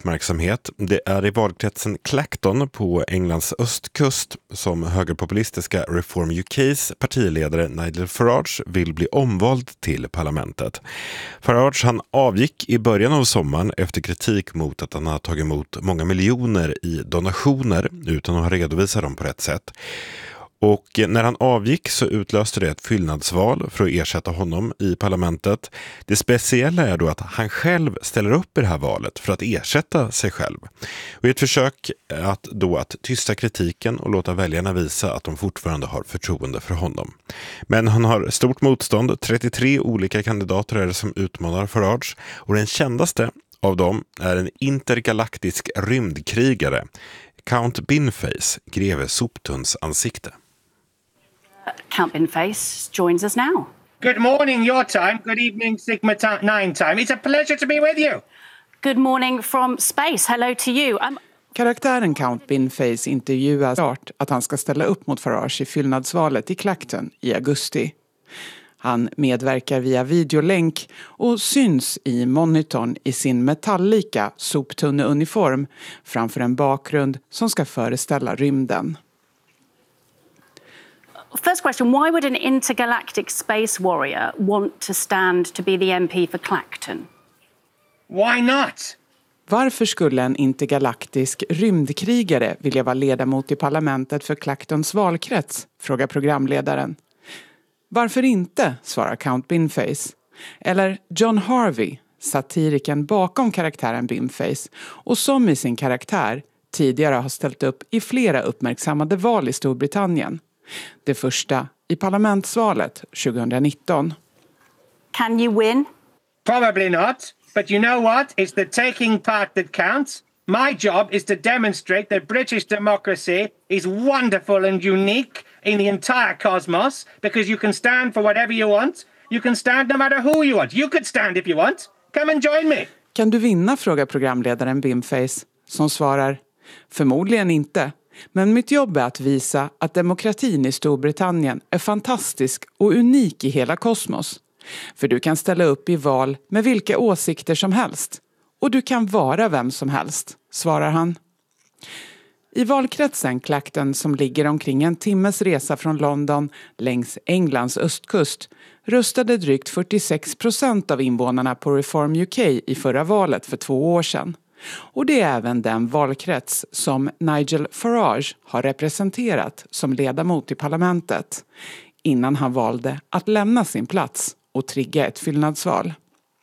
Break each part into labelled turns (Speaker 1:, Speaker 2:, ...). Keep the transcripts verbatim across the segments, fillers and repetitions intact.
Speaker 1: uppmärksamhet. Det är i valkretsen Clacton på Englands östkust som högerpopulistiska Reform U K:s partiledare Nigel Farage vill bli omvald till parlamentet. Farage han avgick i början av sommaren efter kritik mot att han har tagit emot många miljoner i donationer utan att ha redovisat dem på rätt sätt. Och när han avgick så utlöste det ett fyllnadsval för att ersätta honom i parlamentet. Det speciella är då att han själv ställer upp i det här valet för att ersätta sig själv. Och i ett försök att då att tysta kritiken och låta väljarna visa att de fortfarande har förtroende för honom. Men han har stort motstånd. trettiotre olika kandidater är det som utmanar Farage. Och den kändaste av dem är en intergalaktisk rymdkrigare. Count Binface, greve Soptunns ansikte.
Speaker 2: Count Binface joins us now.
Speaker 3: Good morning, your time. Good evening, Sigma ta- nine time. It's a pleasure to be with you.
Speaker 2: Good morning from space. Hello to you. Um...
Speaker 4: Karaktären Count Binface intervjuas klart att han ska ställa upp mot Farage i fyllnadsvalet i Clacton i augusti. Han medverkar via videolänk och syns i monitorn i sin metalllika soptunneuniform framför en bakgrund som ska föreställa rymden.
Speaker 2: First question, why would an intergalactic space warrior want to stand to be the M P for Clacton?
Speaker 3: Why not?
Speaker 4: Varför skulle en intergalaktisk rymdkrigare vilja vara ledamot i parlamentet för Clactons valkrets? Frågar programledaren. Varför inte, svarar Count Binface. Eller John Harvey, satiriken bakom karaktären Binface och som i sin karaktär tidigare har ställt upp i flera uppmärksammade val i Storbritannien. Det första i parlamentsvalet tjugonitton.
Speaker 2: Can you win?
Speaker 3: Probably not. But you know what? It's the taking part that counts. My job is to demonstrate that British democracy is wonderful and unique in the entire cosmos because you can stand for whatever you want. You can stand no matter who you want. You could stand if you want. Come and join me.
Speaker 4: Kan du vinna, frågar programledaren Binface, som svarar: förmodligen inte. Men mitt jobb är att visa att demokratin i Storbritannien är fantastisk och unik i hela kosmos. För du kan ställa upp i val med vilka åsikter som helst. Och du kan vara vem som helst, svarar han. I valkretsen Clacton, som ligger omkring en timmes resa från London längs Englands östkust, röstade drygt fyrtiosex procent av invånarna på Reform U K i förra valet för två år sedan. Och det är även den valkrets som Nigel Farage har representerat som ledamot i parlamentet innan han valde att lämna sin plats och trigga ett fyllnadsval.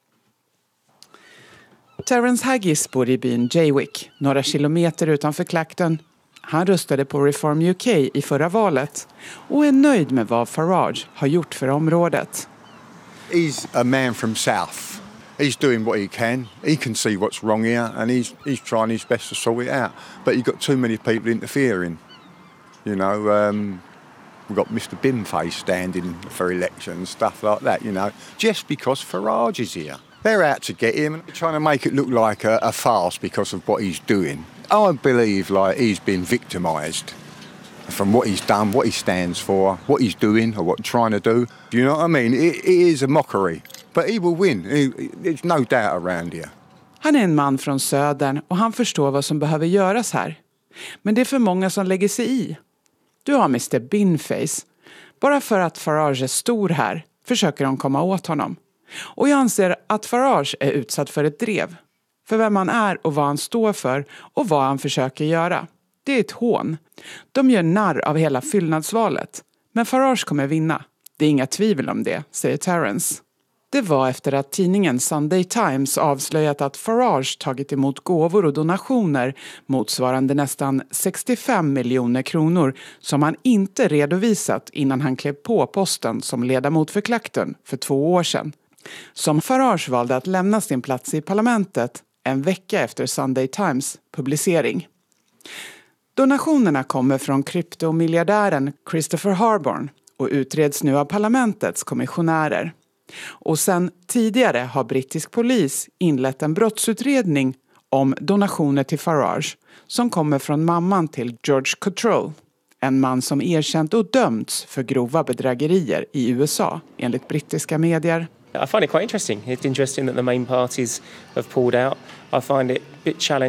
Speaker 4: Terence Haggis bor i byn Jaywick, några kilometer utanför Clacton. Han röstade på Reform U K i förra valet och är nöjd med vad Farage har gjort för området.
Speaker 5: He's a man from South. He's doing what he can. He can see what's wrong here and he's, he's trying his best to sort it out. But you've got too many people interfering. You know, um, we've got Mister Binface standing for elections, stuff like that, you know, just because Farage is here. They're out to get him and trying to make it look like a, a farce because of what he's doing. I believe like he's been victimised from what he's done, what he stands for, what he's doing or what he's trying to do. You know what I mean? It, it is a mockery. But he will win. He, there's no doubt around here.
Speaker 4: Han är en man från södern och han förstår vad som behöver göras här. Men det är för många som lägger sig i. Du har Mister Binface. Bara för att Farage är stor här försöker de komma åt honom. Och jag anser att Farage är utsatt för ett drev. För vem han är och vad han står för och vad han försöker göra. Det är ett hån. De gör narr av hela fyllnadsvalet. Men Farage kommer vinna. Det är inga tvivel om det, säger Terence. Det var efter att tidningen Sunday Times avslöjat att Farage tagit emot gåvor och donationer motsvarande nästan sextiofem miljoner kronor som han inte redovisat innan han klev på posten som ledamot för Clacton för två år sedan. Som Farage valde att lämna sin plats i parlamentet en vecka efter Sunday Times publicering. Donationerna kommer från kryptomiljardären Christopher Harborn och utreds nu av parlamentets kommissionärer. Och sen tidigare har brittisk polis inlett en brottsutredning om donationer till Farage som kommer från mamman till George Cottrell, en man som erkänt och dömts för grova bedrägerier i U S A enligt brittiska medier.
Speaker 6: I find it quite interesting. It's interesting that the main parties have pulled out. I find it a bit challenging.